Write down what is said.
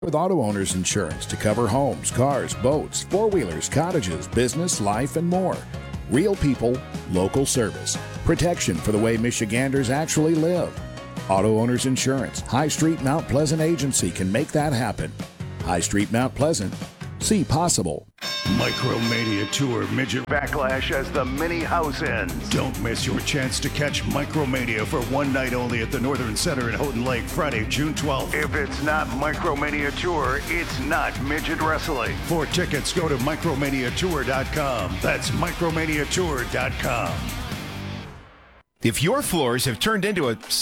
with Auto Owners Insurance to cover homes, cars, boats, four-wheelers, cottages, business, life, and more. Real people, local service. Protection for the way Michiganders actually live. Auto Owners Insurance, High Street Mount Pleasant Agency can make that happen. High Street Mount Pleasant. See possible. Micromania Tour Midget Backlash as the mini house ends. Don't miss your chance to catch Micromania for one night only at the Northern Center in Houghton Lake, Friday, June 12th. If it's not Micromania Tour, it's not midget wrestling. For tickets, go to micromaniatour.com. That's micromaniatour.com. If your floors have turned into a